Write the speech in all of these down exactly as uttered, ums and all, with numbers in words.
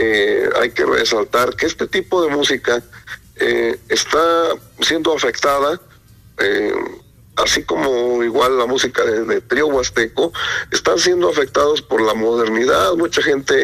eh, hay que resaltar que este tipo de música eh, está siendo afectada, eh, así como igual la música de, de trío huasteco, están siendo afectados por la modernidad. Mucha gente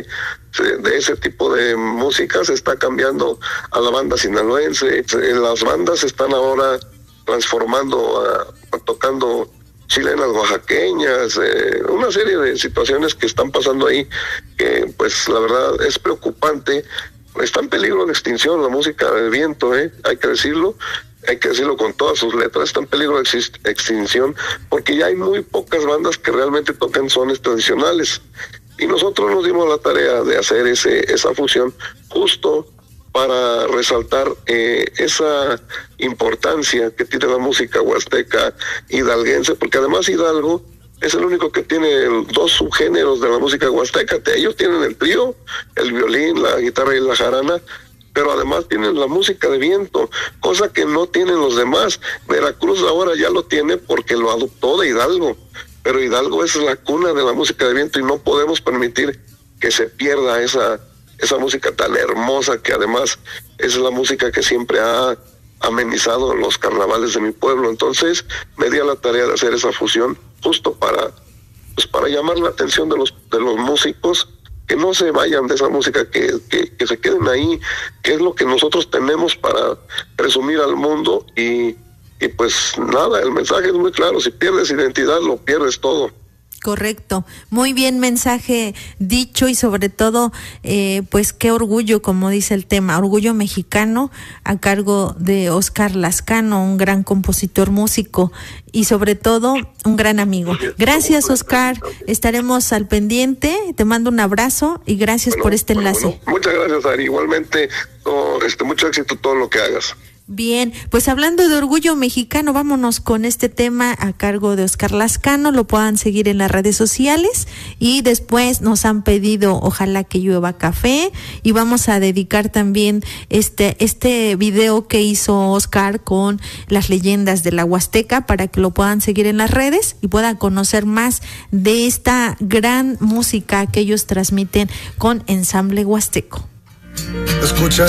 de ese tipo de música se está cambiando a la banda sinaloense. Las bandas están ahora transformando, a, a tocando chilenas oaxaqueñas, eh, una serie de situaciones que están pasando ahí, que pues la verdad es preocupante. Está en peligro de extinción la música de viento, eh, hay que decirlo, hay que decirlo con todas sus letras, está en peligro de extinción, porque ya hay muy pocas bandas que realmente tocan sones tradicionales. Y nosotros nos dimos la tarea de hacer ese esa fusión justo para resaltar eh, esa importancia que tiene la música huasteca hidalguense, porque además Hidalgo es el único que tiene el, dos subgéneros de la música huasteca. Ellos tienen el trío, el violín, la guitarra y la jarana, pero además tienen la música de viento, cosa que no tienen los demás. Veracruz ahora ya lo tiene porque lo adoptó de Hidalgo, pero Hidalgo es la cuna de la música de viento y no podemos permitir que se pierda esa, esa música tan hermosa, que además es la música que siempre ha amenizado los carnavales de mi pueblo. Entonces me di a la tarea de hacer esa fusión justo para, pues, para llamar la atención de los, de los músicos, que no se vayan de esa música, que, que, que se queden ahí, que es lo que nosotros tenemos para presumir al mundo. Y, y pues nada, el mensaje es muy claro: si pierdes identidad, lo pierdes todo. Correcto, muy bien mensaje dicho, y sobre todo eh, pues qué orgullo, como dice el tema, orgullo mexicano, a cargo de Oscar Lascano, un gran compositor, músico y sobre todo un gran amigo. Gracias, Oscar, estaremos al pendiente, te mando un abrazo y gracias bueno, por este enlace. Bueno, muchas gracias, Ari, igualmente, oh, este, mucho éxito todo lo que hagas. Bien, pues hablando de orgullo mexicano, vámonos con este tema a cargo de Oscar Lascano. Lo puedan seguir en las redes sociales, y después nos han pedido Ojalá que llueva café, y vamos a dedicar también este este video que hizo Oscar con las leyendas de la Huasteca, para que lo puedan seguir en las redes y puedan conocer más de esta gran música que ellos transmiten con Ensamble Huasteco. Escucha